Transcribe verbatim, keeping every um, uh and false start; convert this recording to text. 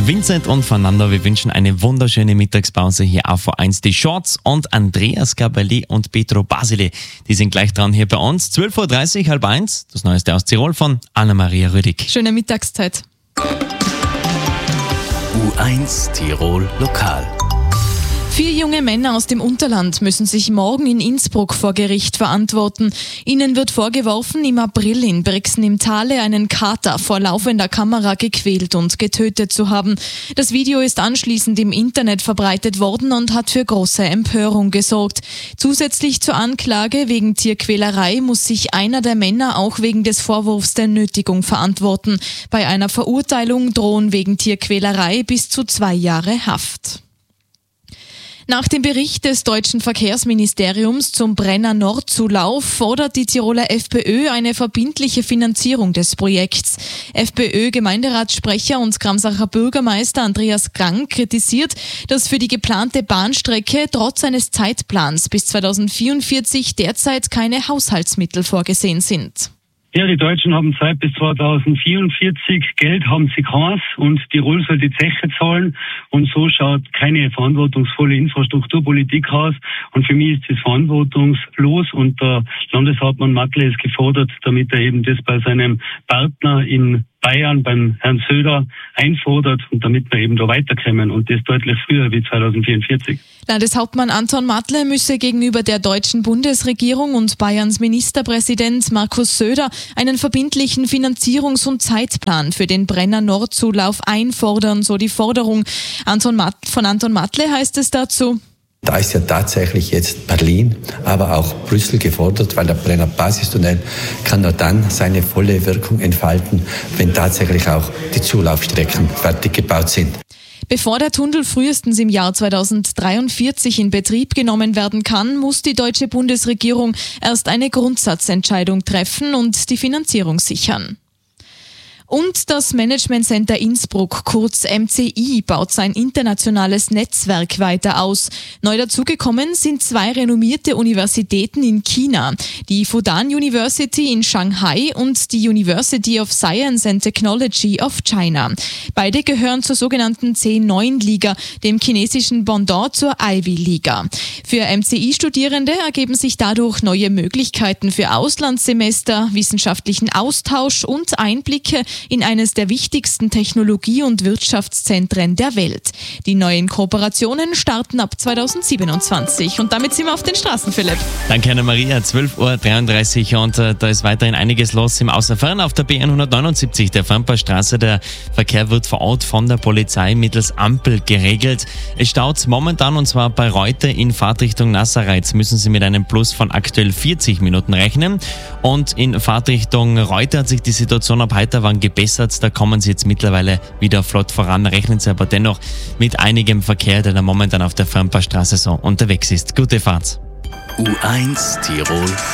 Vincent und Fernando, wir wünschen eine wunderschöne Mittagspause hier auf V eins. Die Shorts und Andreas Gabelli und Petro Basile, die sind gleich dran hier bei uns. zwölf Uhr dreißig, halb eins, das Neueste aus Tirol von Anna-Maria Rüdig. Schöne Mittagszeit. U eins Tirol Lokal. Vier junge Männer aus dem Unterland müssen sich morgen in Innsbruck vor Gericht verantworten. Ihnen wird vorgeworfen, im April in Brixen im Tale einen Kater vor laufender Kamera gequält und getötet zu haben. Das Video ist anschließend im Internet verbreitet worden und hat für große Empörung gesorgt. Zusätzlich zur Anklage wegen Tierquälerei muss sich einer der Männer auch wegen des Vorwurfs der Nötigung verantworten. Bei einer Verurteilung drohen wegen Tierquälerei bis zu zwei Jahre Haft. Nach dem Bericht des deutschen Verkehrsministeriums zum Brenner-Nord-Zulauf fordert die Tiroler FPÖ eine verbindliche Finanzierung des Projekts. FPÖ-Gemeinderatssprecher und Gramsacher Bürgermeister Andreas Krank kritisiert, dass für die geplante Bahnstrecke trotz eines Zeitplans bis zweitausendvierundvierzig derzeit keine Haushaltsmittel vorgesehen sind. Ja, die Deutschen haben Zeit bis zweitausendvierundvierzig. Geld haben sie keins und Tirol soll die Zeche zahlen. Und so schaut keine verantwortungsvolle Infrastrukturpolitik aus. Und für mich ist das verantwortungslos. Und der Landeshauptmann Matle ist gefordert, damit er eben das bei seinem Partner in Bayern, beim Herrn Söder, einfordert und damit wir eben da weiterkommen und das deutlich früher wie zweitausendvierundvierzig. Landeshauptmann Anton Matle müsse gegenüber der deutschen Bundesregierung und Bayerns Ministerpräsident Markus Söder einen verbindlichen Finanzierungs- und Zeitplan für den Brenner-Nord-Zulauf einfordern, so die Forderung. Anton Mat- von Anton Matle heißt es dazu: Da ist ja tatsächlich jetzt Berlin, aber auch Brüssel gefordert, weil der Brenner Basistunnel kann nur dann seine volle Wirkung entfalten, wenn tatsächlich auch die Zulaufstrecken fertig gebaut sind. Bevor der Tunnel frühestens im Jahr zweitausenddreiundvierzig in Betrieb genommen werden kann, muss die deutsche Bundesregierung erst eine Grundsatzentscheidung treffen und die Finanzierung sichern. Und das Management Center Innsbruck, kurz M C I, baut sein internationales Netzwerk weiter aus. Neu dazugekommen sind zwei renommierte Universitäten in China, die Fudan University in Shanghai und die University of Science and Technology of China. Beide gehören zur sogenannten C neun Liga, dem chinesischen Pendant zur Ivy Liga. Für M C I-Studierende ergeben sich dadurch neue Möglichkeiten für Auslandssemester, wissenschaftlichen Austausch und Einblicke in eines der wichtigsten Technologie- und Wirtschaftszentren der Welt. Die neuen Kooperationen starten ab zweitausendsiebenundzwanzig. Und damit sind wir auf den Straßen, Philipp. Danke, Anna-Maria. zwölf Uhr dreiunddreißig und äh, da ist weiterhin einiges los im Außerfern auf der B hundertneunundsiebzig, der Famperstraße. Der Verkehr wird vor Ort von der Polizei mittels Ampel geregelt. Es staut momentan und zwar bei Reute in Fahrtrichtung Nassareiz müssen Sie mit einem Plus von aktuell vierzig Minuten rechnen. Und in Fahrtrichtung Reute hat sich die Situation ab Heiterwang gebessert. Da kommen Sie jetzt mittlerweile wieder flott voran. Rechnen Sie aber dennoch mit einigem Verkehr, der da momentan auf der Famperstraße so unterwegs ist. Gute Fahrt. U eins Tirol